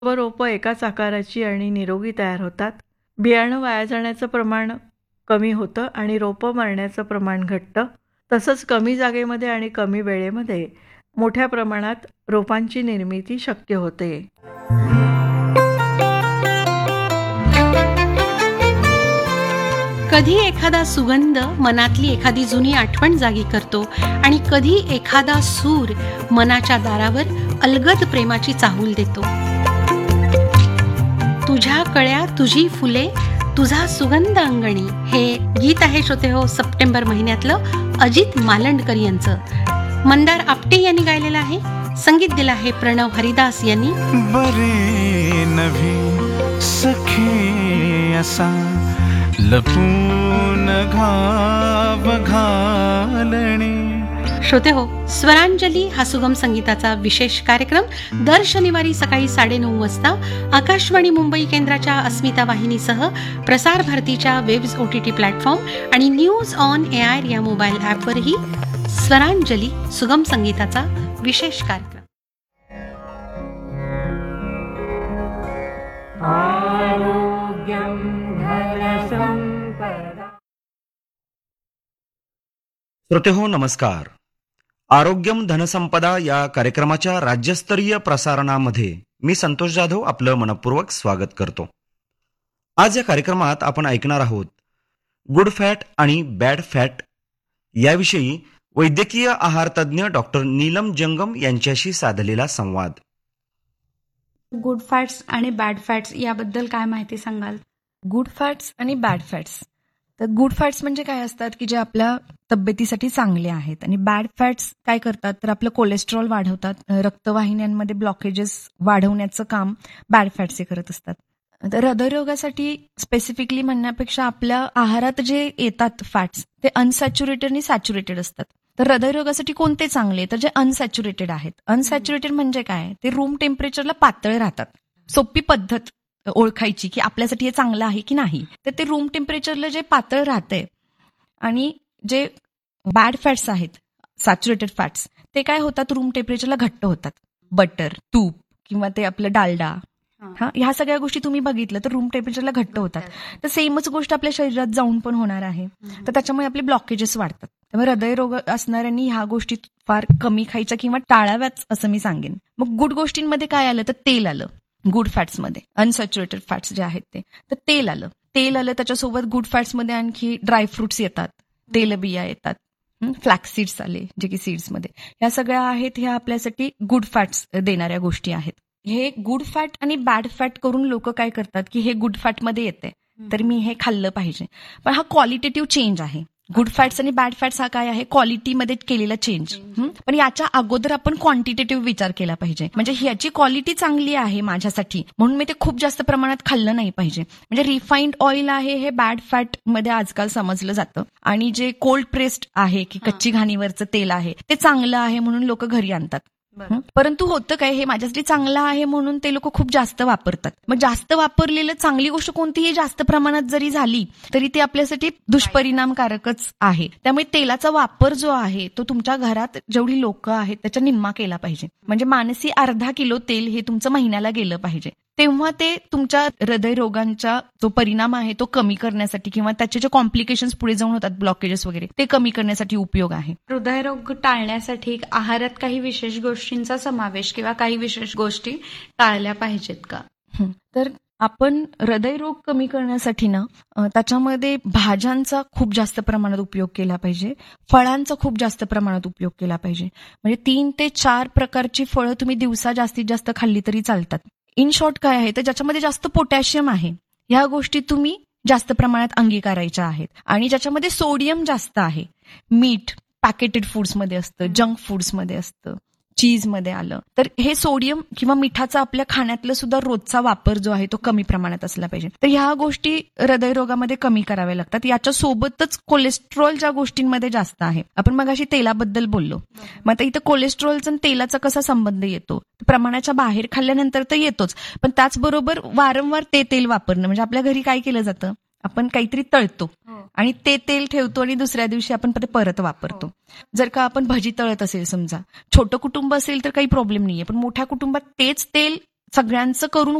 व रोपं एकाच आकाराची आणि निरोगी तयार होतात. बियाणं वाया जाण्याचं प्रमाण कमी होतं आणि रोपं मरण्याचं प्रमाण घटतं. तसंच कमी जागेमध्ये आणि कमी वेळेमध्ये मोठ्या प्रमाणात रोपांची निर्मिती शक्य होते. कधी एखादा सुगंध मनातली एखादी जुनी आठवण जागी करतो आणि कधी एखादा सूर मनाच्या दारावर अलगद प्रेमाची चाहूल देतो. तुझ्या कळ्या तुझी फुले तुझा सुगंध अंगणी हे गीत आहे श्रोते हो सप्टेंबर महिन्यातलं अजित मालंडकर यांचं. मंदार आपटे यांनी गायलेलं आहे. संगीत दिलं आहे प्रणव हरिदास यांनी. बरे नव्हे सखे असा लपून घाव घालणे. श्रोते हो, स्वरांजली हा सुगम संगीताचा विशेष कार्यक्रम दर शनिवारी सकाळी 9:30 वाजता आकाशवाणी मुंबई केंद्राच्या अस्मिता वाहिनीसह प्रसार भारतीच्या वेब्स OTT प्लॅटफॉर्म आणि न्यूज ऑन एआर या मोबाईल ॲपवरही स्वरांजली सुगम संगीताचा विशेष कार्यक्रम. श्रोतेहो नमस्कार. आरोग्यम धनसंपदा या कार्यक्रमाच्या राज्यस्तरीय प्रसारणामध्ये मी संतोष जाधव आपलं मनपूर्वक स्वागत करतो. आज या कार्यक्रमात आपण ऐकणार आहोत गुड फॅट आणि बॅड फॅट याविषयी वैद्यकीय आहार तज्ज्ञ डॉक्टर नीलम जंगम यांच्याशी साधलेला संवाद. गुड फॅट्स आणि बॅड फॅट्स याबद्दल काय माहिती सांगाल? गुड फॅट्स आणि बॅड फॅट्स. तर गुड फॅट्स म्हणजे काय असतात की जे आपल्या तब्येतीसाठी चांगले आहेत, आणि बॅड फॅट्स काय करतात तर आपलं कोलेस्ट्रॉल वाढवतात, रक्तवाहिन्यांमध्ये ब्लॉकेजेस वाढवण्याचं काम बॅड फॅट्स हे करत असतात. तर हृदयरोगासाठी स्पेसिफिकली म्हणण्यापेक्षा आपल्या आहारात जे येतात फॅट्स ते अनसॅच्युरेटेड आणि सॅच्युरेटेड असतात. तर हृदयरोगासाठी कोणते चांगले तर जे अनसॅच्युरेटेड आहेत. अनसॅच्युरेटेड म्हणजे काय, ते रूम टेम्परेचरला पातळ राहतात. सोपी पद्धत ओळखायची की आपल्यासाठी हे चांगलं आहे की नाही, तर ते रूम टेम्परेचरला जे पातळ राहतंय. आणि जे बॅड फॅट्स आहेत सॅच्युरेटेड फॅट्स ते काय होतात, रूम टेम्परेचरला घट्ट होतात. बटर, तूप किंवा ते आपलं डालडा, ह्या सगळ्या गोष्टी तुम्ही बघितलं तर रूम टेम्परेचरला घट्ट होतात. तर सेमच गोष्ट आपल्या शरीरात जाऊन पण होणार आहे. तर त्याच्यामुळे आपले ब्लॉकेजेस वाढतात. त्यामुळे हृदयरोग असणाऱ्यांनी ह्या गोष्टी फार कमी खायच्या किंवा टाळाव्याच असं मी सांगेन. मग गुड गोष्टींमध्ये काय आलं तर तेल आलं. गुड फॅट्समध्ये अनसॅच्युरेटेड फॅट्स जे आहेत ते, तर तेल आलं. त्याच्यासोबत गुड फॅट्समध्ये आणखी ड्रायफ्रुट्स येतात, तेलबिया येतात, फ्लॅक्स सीड्स आले जे की सीड्समध्ये. ह्या सगळ्या आहेत, ह्या आपल्यासाठी गुड फॅट्स देणाऱ्या गोष्टी आहेत. हे गुड फॅट आणि बॅड फॅट करून लोक काय करतात की हे गुड फॅटमध्ये येते तर मी हे खाल्लं पाहिजे. पण हा क्वालिटेटिव्ह चेंज आहे. गुड फॅट्स आणि बॅड फॅट्स हा काय आहे, क्वालिटीमध्ये केलेला चेंज. पण याच्या अगोदर आपण क्वांटिटेटिव्ह विचार केला पाहिजे. म्हणजे ह्याची क्वालिटी चांगली आहे माझ्यासाठी म्हणून मी ते खूप जास्त प्रमाणात खाल्लं नाही पाहिजे. म्हणजे रिफाईंड ऑइल आहे हे बॅड फॅट मध्ये आजकाल समजलं जातं, आणि जे कोल्ड प्रेस्ड आहे की कच्ची घाणीवरचं तेल आहे ते चांगलं आहे म्हणून लोक घरी आणतात. परंतु होतं काय, हे माझ्यासाठी चांगलं आहे म्हणून ते लोक खूप जास्त वापरतात. मग जास्त वापरलेलं चांगली गोष्ट कोणतीही जास्त प्रमाणात जरी झाली तरी ती आपल्यासाठी दुष्परिणामकारकच आहे. त्यामुळे तेलाचा वापर जो आहे तो तुमच्या घरात जेवढी लोक आहेत त्याच्या निम्मा केला पाहिजे. म्हणजे मानसी 1/2 किलो तेल हे तुमचं महिन्याला गेलं पाहिजे. तेव्हा ते तुमच्या हृदयरोगांचा जो परिणाम आहे तो कमी करण्यासाठी किंवा त्याचे जे कॉम्प्लिकेशन्स पुढे जाऊन होतात, ब्लॉकेजेस वगैरे, ते कमी करण्यासाठी उपयोग आहे. हृदयरोग टाळण्यासाठी आहारात काही विशेष गोष्टींचा समावेश किंवा काही विशेष गोष्टी टाळल्या पाहिजेत का? तर आपण हृदयरोग कमी करण्यासाठी ना त्याच्यामध्ये भाज्यांचा खूप जास्त प्रमाणात उपयोग केला पाहिजे, फळांचा खूप जास्त प्रमाणात उपयोग केला पाहिजे. म्हणजे 3 ते 4 प्रकारची फळं तुम्ही दिवसा जास्तीत जास्त खाल्ली तरी चालतात. इन शॉर्ट काय आहे तर ज्याच्यामध्ये जास्त पोटॅशियम आहे ह्या गोष्टी तुम्ही जास्त प्रमाणात अंगीकारायच्या आहेत. आणि ज्याच्यामध्ये सोडियम जास्त आहे, मीठ पॅकेटेड फूड्समध्ये असतं, जंक फूड्समध्ये असतं, चीजमध्ये आलं, तर हे सोडियम किंवा मिठाचा आपल्या खाण्यातला सुद्धा रोजचा वापर जो आहे तो कमी प्रमाणात असला पाहिजे. तर ह्या गोष्टी हृदयरोगामध्ये कमी कराव्या लागतात. याच्या सोबतच कोलेस्ट्रॉल ज्या गोष्टींमध्ये जास्त आहे, आपण मगाशी तेलाबद्दल बोललो, मग आता इथं कोलेस्ट्रॉलचा आणि तेलाचा कसा संबंध येतो, प्रमाणाच्या बाहेर खाल्ल्यानंतर तर येतोच, पण त्याचबरोबर वारंवार ते तेल वापरणं. म्हणजे आपल्या घरी काय केलं जातं, आपण काहीतरी तळतो आणि ते तेल ठेवतो आणि दुसऱ्या दिवशी आपण परत वापरतो. जर का आपण भजी तळत असेल, समजा छोटं कुटुंब असेल तर काही प्रॉब्लेम नाहीये, पण मोठ्या कुटुंबात तेच तेल सगळ्यांचं करून